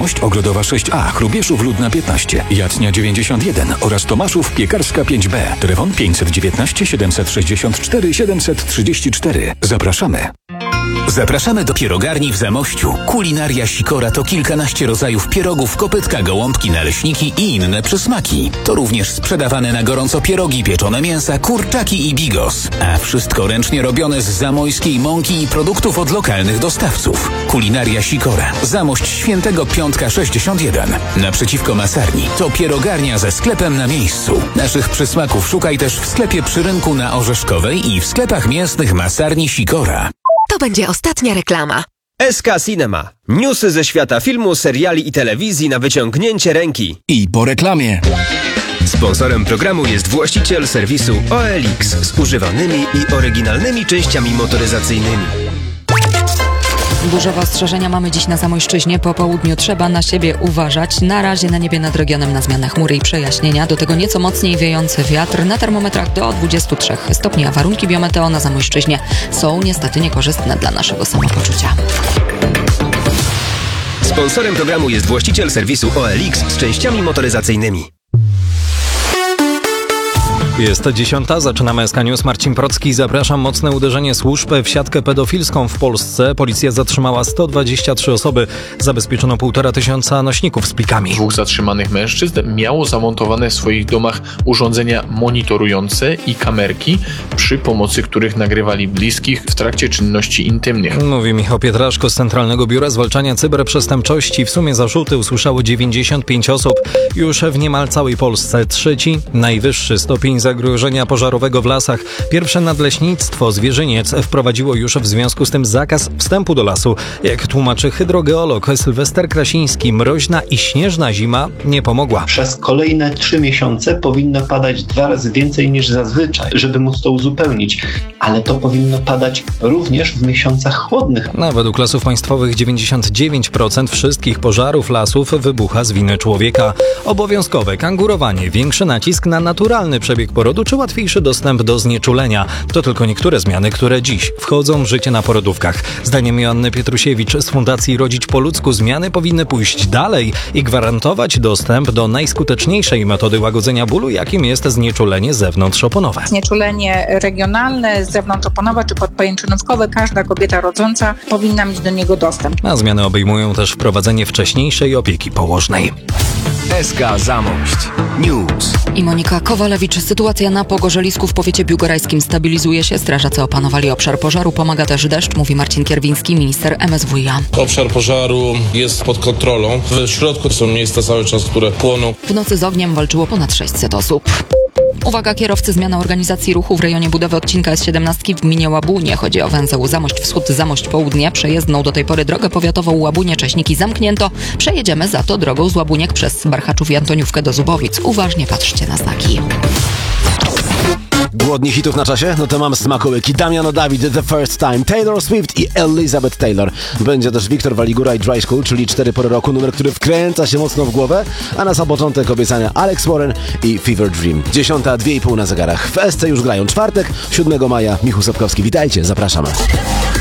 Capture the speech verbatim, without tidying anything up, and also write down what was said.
Zamość Ogrodowa sześć A, Chrubieszów Ludna piętnaście, Jacnia dziewięćdziesiąt jeden oraz Tomaszów Piekarska pięć B. Telefon pięćset dziewiętnaście siedemset sześćdziesiąt cztery siedemset trzydzieści cztery. Zapraszamy. Zapraszamy do pierogarni w Zamościu. Kulinaria Sikora to kilkanaście rodzajów pierogów, kopytka, gołąbki, naleśniki i inne przysmaki. To również sprzedawane na gorąco pierogi, pieczone mięsa, kurczaki i bigos. A wszystko ręcznie robione z zamojskiej mąki i produktów od lokalnych dostawców. Kulinaria Sikora. Zamość Świętego Piątka sześćdziesiąt jeden. Naprzeciwko masarni. To pierogarnia ze sklepem na miejscu. Naszych przysmaków szukaj też w sklepie przy rynku na Orzeszkowej i w sklepach mięsnych masarni Sikora. To będzie ostatnia reklama. S K Cinema. Newsy ze świata filmu, seriali i telewizji na wyciągnięcie ręki. I po reklamie. Sponsorem programu jest właściciel serwisu O L X z używanymi i oryginalnymi częściami motoryzacyjnymi. Burzowe ostrzeżenia mamy dziś na Zamojszczyźnie. Po południu trzeba na siebie uważać. Na razie na niebie nad regionem na zmianę chmury i przejaśnienia. Do tego nieco mocniej wiejący wiatr. Na termometrach do dwudziestu trzech stopni, a warunki biometeo na Zamojszczyźnie są niestety niekorzystne dla naszego samopoczucia. Sponsorem programu jest właściciel serwisu O L X z częściami motoryzacyjnymi. Jest dziesiąta, zaczynamy S K News. Marcin Procki, zapraszam. Mocne uderzenie służb w siatkę pedofilską w Polsce. Policja zatrzymała sto dwadzieścia trzy osoby. Zabezpieczono półtora tysiąca nośników z plikami. Dwóch zatrzymanych mężczyzn miało zamontowane w swoich domach urządzenia monitorujące i kamerki, przy pomocy których nagrywali bliskich w trakcie czynności intymnych. Mówi Michał Pietraszko z Centralnego Biura Zwalczania Cyberprzestępczości. W sumie zarzuty usłyszało dziewięćdziesiąt pięć osób. Już w niemal całej Polsce. Trzeci, najwyższy stopień zagrożenia pożarowego w lasach. Pierwsze nadleśnictwo Zwierzyniec wprowadziło już w związku z tym zakaz wstępu do lasu. Jak tłumaczy hydrogeolog Sylwester Krasiński, mroźna i śnieżna zima nie pomogła. Przez kolejne trzy miesiące powinno padać dwa razy więcej niż zazwyczaj, żeby móc to uzupełnić. Ale to powinno padać również w miesiącach chłodnych. No, według Lasów Państwowych dziewięćdziesiąt dziewięć procent wszystkich pożarów lasów wybucha z winy człowieka. Obowiązkowe kangurowanie, większy nacisk na naturalny przebieg porodu czy łatwiejszy dostęp do znieczulenia. To tylko niektóre zmiany, które dziś wchodzą w życie na porodówkach. Zdaniem Joanny Pietrusiewicz z Fundacji Rodzić po ludzku zmiany powinny pójść dalej i gwarantować dostęp do najskuteczniejszej metody łagodzenia bólu, jakim jest znieczulenie zewnątrzoponowe. Znieczulenie regionalne, zewnątrzoponowe czy podpajęczynówkowe, każda kobieta rodząca powinna mieć do niego dostęp. A zmiany obejmują też wprowadzenie wcześniejszej opieki położnej. S K Zamość News. I Monika Kowalewicz. Sytuacja na Pogorzelisku w powiecie biłgorajskim stabilizuje się. Strażacy opanowali obszar pożaru. Pomaga też deszcz, mówi Marcin Kierwiński, minister M S W iA. Obszar pożaru jest pod kontrolą. W środku są miejsca cały czas, które płoną. W nocy z ogniem walczyło ponad sześćset osób. Uwaga, kierowcy, zmiana organizacji ruchu w rejonie budowy odcinka S siedemnaście w gminie Łabunie. Chodzi o węzeł Zamość Wschód, Zamość Południe. Przejezdną do tej pory drogę powiatową Łabunie-Cześniki zamknięto. Przejedziemy za to drogą z Łabuniek przez Barchaczów i Antoniówkę do Zubowic. Uważnie patrzcie na znaki. Głodni hitów na czasie? No to mam smakołyki. Damiano David, The First Time, Taylor Swift i Elizabeth Taylor. Będzie też Wiktor Waligura i Dry School, czyli cztery pory roku, numer, który wkręca się mocno w głowę, a na sam początek obiecania Alex Warren i Fever Dream. Dziesiąta, dwie i pół na zegarach. W S C już grają czwartek, siódmego maja. Michał Sapkowski, witajcie, zapraszamy.